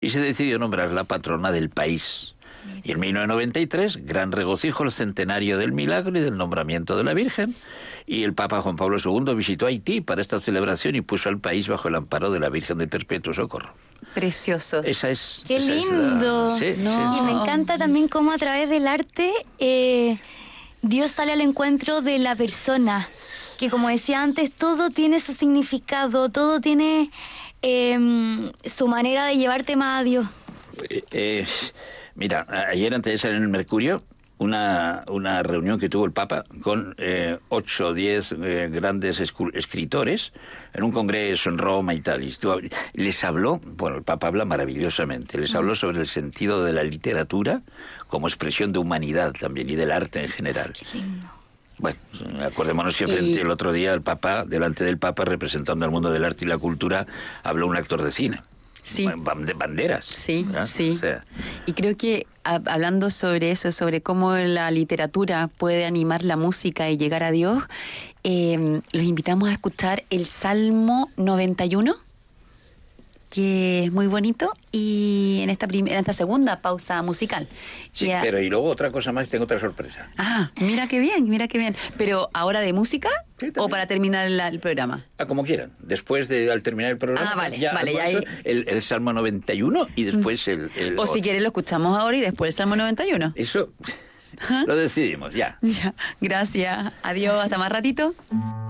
y se decidió nombrarla patrona del país. Y en 1993, gran regocijo, el centenario del milagro y del nombramiento de la Virgen, y el Papa Juan Pablo II visitó Haití para esta celebración y puso al país bajo el amparo de la Virgen del Perpetuo Socorro. Precioso. Esa es. ¡Qué lindo! Sí, No. sí, Y me encanta también cómo a través del arte Dios sale al encuentro de la persona, que como decía antes, todo tiene su significado, todo tiene su manera de llevarte más a Dios. Mira, ayer antes de salir en el Mercurio, una reunión que tuvo el Papa con 8 o 10 grandes escritores en un congreso en Roma y tal. Y les habló, bueno, el Papa habla maravillosamente, les habló sobre el sentido de la literatura como expresión de humanidad también y del arte en general. Qué lindo. Bueno, acordémonos que frente el otro día el Papa, delante del Papa, representando al mundo del arte y la cultura, habló un actor de cine. Sí. De banderas. Sí, ¿verdad? sí. O sea, y creo que hablando sobre eso, sobre cómo la literatura puede animar la música y llegar a Dios, los invitamos a escuchar el Salmo 91, que es muy bonito, y en esta segunda pausa musical. sí, pero y luego otra cosa más, tengo otra sorpresa. Ah, mira qué bien, mira qué bien. Pero ¿ahora de música o para terminar el programa? Como quieran. Después al terminar el programa, vale, ya el Salmo 91 y después el o si quieres lo escuchamos ahora y después el Salmo 91. Eso lo decidimos, ya. Ya, gracias. Adiós, hasta más ratito.